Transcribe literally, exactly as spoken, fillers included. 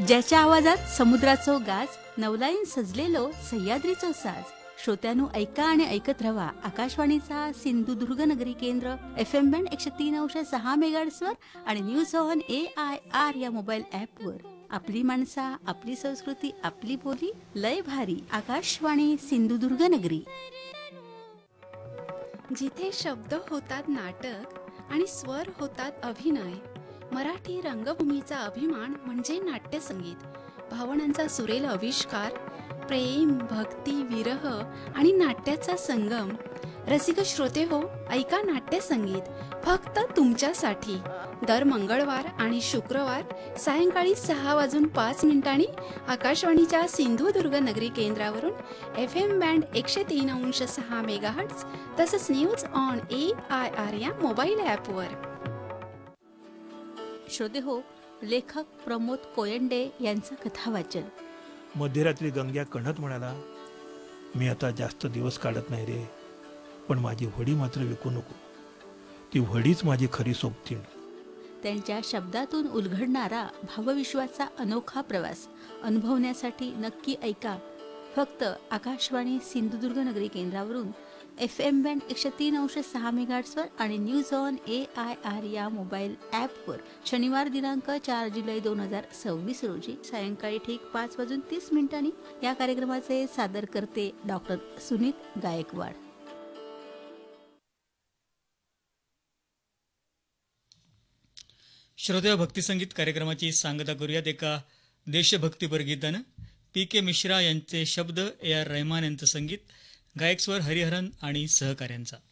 ज्याच्या आवाजात समुद्राचो गाज, नवलाईन सजलेलो सह्याद्रीचो साज. श्रोत्यानु ऐका आणि ऐकत रहा आकाशवाणीचा सिंधुदुर्ग नगरी केंद्र एफ एम बँड एकशे तीन अंश सहा मेगाहर्ट्झवर आणि news on A I R या मोबाईल ॲपवर. आपली माणसा, आपली संस्कृती, आपली बोली, लय भारी. आकाशवाणी सिंधुदुर्ग नगरी. जिथे शब्द होतात नाटक आणि स्वर होतात अभिनय, मराठी रंगभूमीचा अभिमान म्हणजे नाट्यसंगीत. भावनांचा सुरेल आविष्कार, प्रेम, भक्ती, विरह आणि नाट्याचा संगम. रसिक श्रोते हो, ऐका नाट्यसंगीत फक्त तुमच्यासाठी. दर मंगळवार आणि शुक्रवार सायंकाळी सहा वाजून पाच मिनिटांनी आकाशवाणीच्या सिंधुदुर्ग नगरी केंद्रावरून एफ एम बँड एकशे तीन अंश सहा मेगाहर्ट्झ तसंच news on A I R या मोबाईल ॲपवर. श्रोते हो, लेखक प्रमोद कोयंडे यांचं कथावाचन. मध्यरात्री गंग्या कणत म्हणाला, मी आता जास्त दिवस काढत नाही रे, पण माझी वडी मात्र विकू नको. ती वडीच माझी खरी सोबतीण. त्यांच्या शब्दातून उलगडणारा भावविश्वाचा अनोखा प्रवास अनुभवण्यासाठी नक्की ऐका फक्त आकाशवाणी सिंधुदुर्ग नगरी केंद्रावरून एफ एम बँड एकशे तीन अंश सहा मेगाहर्ट्झवर आणि news on A I R या मोबाईल ॲपवर. शनिवार दिनांक चार जुलै दोन हजार सव्वीस रोजी सायंकाळी ठीक पाच वाजून तीस मिनिटांनी या कार्यक्रमाचे सादर करते डॉक्टर सुनील गायकवाड. श्रोत्या, भक्तिसंगीत कार्यक्रमाची सांगता करूयात एका देशभक्तीपर गीतानं. पी के मिश्रा यांचे शब्द, ए आर रहमान यांचं संगीत, गायक स्वर हरिहरन आणि सहकाऱ्यांचा.